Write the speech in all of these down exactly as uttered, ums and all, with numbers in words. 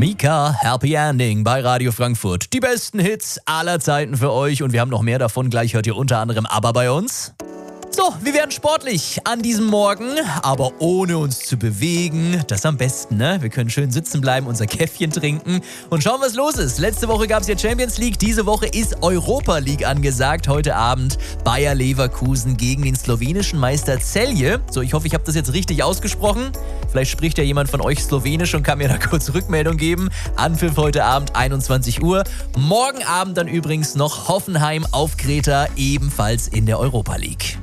Mika, Happy Ending bei Radio Frankfurt. Die besten Hits aller Zeiten für euch und wir haben noch mehr davon. Gleich hört ihr unter anderem ABBA bei uns. So, wir werden sportlich an diesem Morgen, aber ohne uns zu bewegen. Das am besten, ne? Wir können schön sitzen bleiben, unser Käffchen trinken und schauen, was los ist. Letzte Woche gab es ja Champions League, diese Woche ist Europa League angesagt. Heute Abend Bayer Leverkusen gegen den slowenischen Meister Celje. So, ich hoffe, ich habe das jetzt richtig ausgesprochen. Vielleicht spricht ja jemand von euch Slowenisch und kann mir da kurz Rückmeldung geben. Anpfiff heute Abend einundzwanzig Uhr. Morgen Abend dann übrigens noch Hoffenheim auf Kreta, ebenfalls in der Europa League.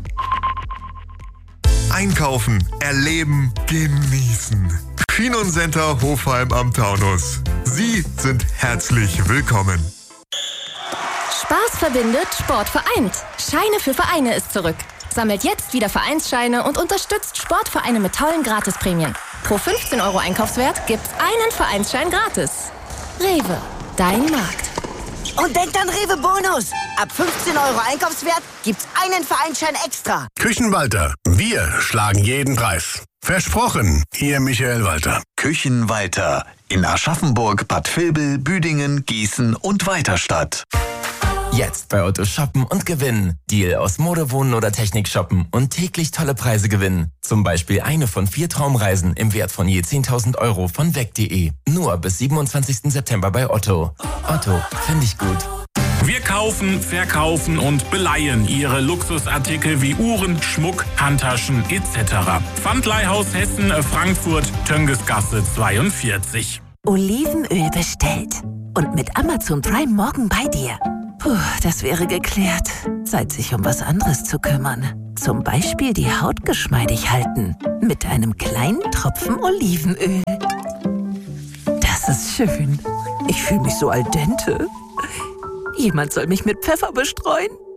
Einkaufen, erleben, genießen. Finon Center Hofheim am Taunus. Sie sind herzlich willkommen. Spaß verbindet, Sport vereint. Scheine für Vereine ist zurück. Sammelt jetzt wieder Vereinsscheine und unterstützt Sportvereine mit tollen Gratisprämien. Pro fünfzehn Euro Einkaufswert gibt's einen Vereinsschein gratis. Rewe, dein Markt. Und denkt an Rewe Bonus. Ab fünfzehn Euro Einkaufswert gibt's einen Vereinsschein extra. Küchenwalter. Wir schlagen jeden Preis. Versprochen, Ihr Michael Walter. Küchenwalter in Aschaffenburg, Bad Vilbel, Büdingen, Gießen und Weiterstadt. Jetzt bei Otto shoppen und gewinnen. Deal aus Mode, Wohnen oder Technik shoppen und täglich tolle Preise gewinnen. Zum Beispiel eine von vier Traumreisen im Wert von je zehntausend Euro von weg punkt de. Nur bis siebenundzwanzigsten September bei Otto. Otto, finde ich gut. Wir kaufen, verkaufen und beleihen Ihre Luxusartikel wie Uhren, Schmuck, Handtaschen et cetera. Pfandleihhaus Hessen, Frankfurt, Töngesgasse zweiundvierzig. Olivenöl bestellt. Und mit Amazon Prime morgen bei dir. Puh, das wäre geklärt. Zeit, sich um was anderes zu kümmern. Zum Beispiel die Haut geschmeidig halten. Mit einem kleinen Tropfen Olivenöl. Das ist schön. Ich fühle mich so al dente. Jemand soll mich mit Pfeffer bestreuen.